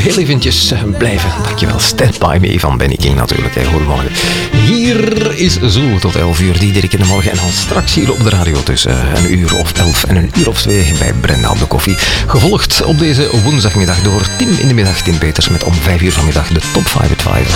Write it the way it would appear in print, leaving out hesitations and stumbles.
heel eventjes blijven. Dankjewel. Stand By Me van Benny King natuurlijk. Goedemorgen. Hier is Zo tot 11 uur, Diederik in de morgen. En dan straks hier op de radio tussen een uur of 11 en een uur of 2 bij Brenda op de koffie. Gevolgd op deze woensdagmiddag door Tim in de middag, Tim Peters met om 5 uur vanmiddag de Top 5 Advisor.